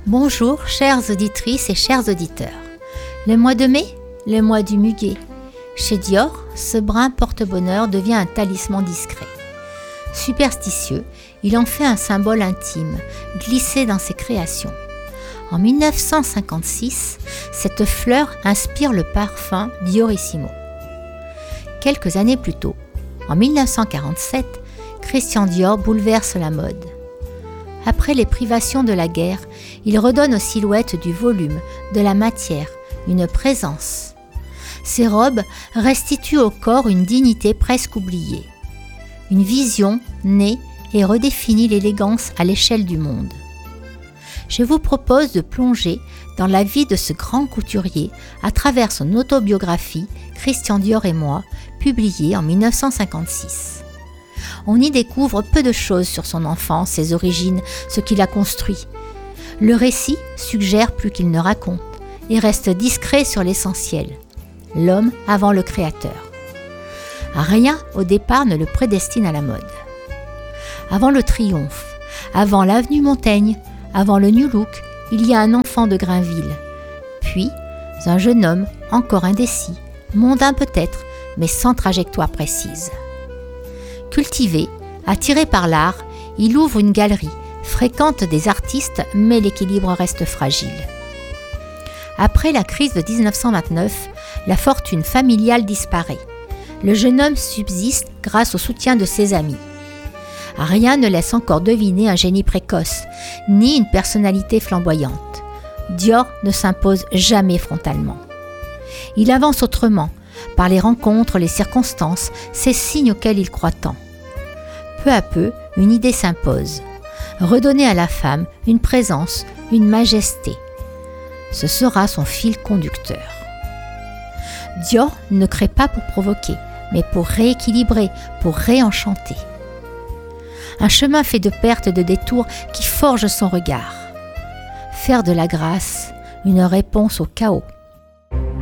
Bonjour, chères auditrices et chers auditeurs. Le mois de mai, le mois du muguet. Chez Dior, ce brun porte-bonheur devient un talisman discret. Superstitieux, il en fait un symbole intime, glissé dans ses créations. En 1956, cette fleur inspire le parfum Diorissimo. Quelques années plus tôt, en 1947, Christian Dior bouleverse la mode. Après les privations de la guerre, il redonne aux silhouettes du volume, de la matière, une présence. Ses robes restituent au corps une dignité presque oubliée. Une vision naît et redéfinit l'élégance à l'échelle du monde. Je vous propose de plonger dans la vie de ce grand couturier à travers son autobiographie « Christian Dior et moi », publiée en 1956. On y découvre peu de choses sur son enfance, ses origines, ce qu'il a construit. Le récit suggère plus qu'il ne raconte et reste discret sur l'essentiel, l'homme avant le créateur. Rien au départ ne le prédestine à la mode. Avant le triomphe, avant l'avenue Montaigne, avant le New Look, il y a un enfant de Grainville. Puis, un jeune homme encore indécis, mondain peut-être, mais sans trajectoire précise. Cultivé, attiré par l'art, il ouvre une galerie, fréquente des artistes, mais l'équilibre reste fragile. Après la crise de 1929, la fortune familiale disparaît. Le jeune homme subsiste grâce au soutien de ses amis. Rien ne laisse encore deviner un génie précoce, ni une personnalité flamboyante. Dior ne s'impose jamais frontalement. Il avance autrement, par les rencontres, les circonstances, ces signes auxquels il croit tant. Peu à peu, une idée s'impose. Redonner à la femme une présence, une majesté. Ce sera son fil conducteur. Dior ne crée pas pour provoquer, mais pour rééquilibrer, pour réenchanter. Un chemin fait de pertes et de détours qui forge son regard. Faire de la grâce une réponse au chaos.